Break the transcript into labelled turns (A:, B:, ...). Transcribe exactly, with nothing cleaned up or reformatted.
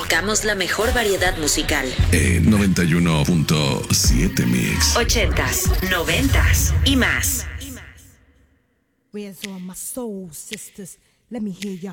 A: Buscamos la mejor variedad musical.
B: En noventa y uno punto siete Mix.
A: Ochentas, noventas y más.
C: Where's all my soul sisters? Let me hear ya.